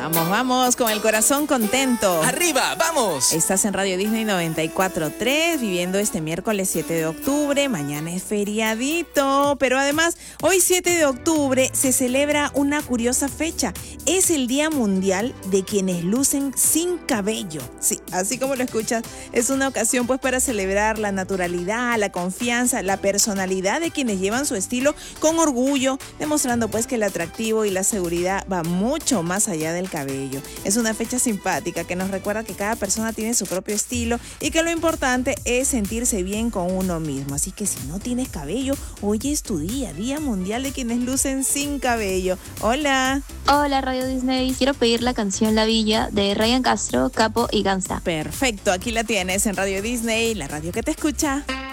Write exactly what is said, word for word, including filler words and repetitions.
Vamos, vamos, con el corazón contento. ¡Arriba, vamos! Estás en Radio Disney noventa y cuatro punto tres, viviendo este miércoles siete de octubre. Mañana es feriadito, pero además, hoy siete de octubre se celebra una curiosa fecha. Es el Día Mundial de quienes lucen sin cabello. Sí, así como lo escuchas, es una ocasión pues para celebrar la naturalidad, la confianza, la personalidad de quienes llevan su estilo con orgullo, demostrando pues que el atractivo y la seguridad va mucho más allá del cabello. Es una fecha simpática que nos recuerda que cada persona tiene su propio estilo y que lo importante es sentirse bien con uno mismo. Así que si no tienes cabello, hoy es tu día, Día Mundial de quienes lucen sin cabello. Hola. Hola Radio Disney, quiero pedir la canción La Villa de Ryan Castro, Capo y Gangsta. Perfecto, aquí la tienes en Radio Disney, la radio que te escucha.